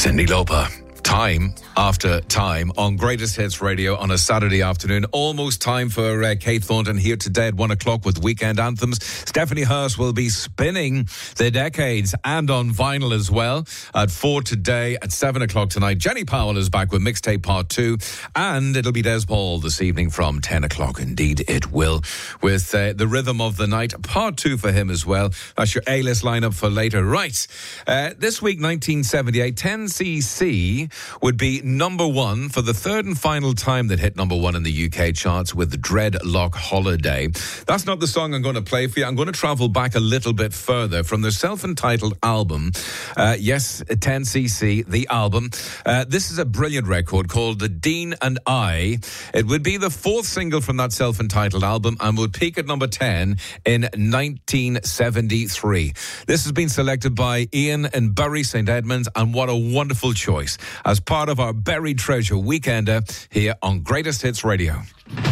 Cyndi Lauper. Time after time on Greatest Hits Radio on a Saturday afternoon. Almost time for Kate Thornton here today at 1 o'clock with Weekend Anthems. Stephanie Hurst will be spinning the decades and on vinyl as well at 4 today, at 7 o'clock tonight. Jenny Powell is back with Mixtape Part 2, and it'll be Des Paul this evening from 10 o'clock. Indeed, it will, with the Rhythm of the Night, Part 2 for him as well. That's your A-list lineup for later. Right, this week, 1978, 10cc would be number one for the third and final time that hit number one in the UK charts with the Dreadlock Holiday. That's not the song I'm going to play for you. I'm going to travel back a little bit further from their self-entitled album. Yes, 10cc, the album. This is a brilliant record called The Dean and I. It would be the fourth single from that self-entitled album and would peak at number 10 in 1973. This has been selected by Ian and Bury St. Edmunds, and what a wonderful choice as part of our Buried Treasure Weekender here on Greatest Hits Radio.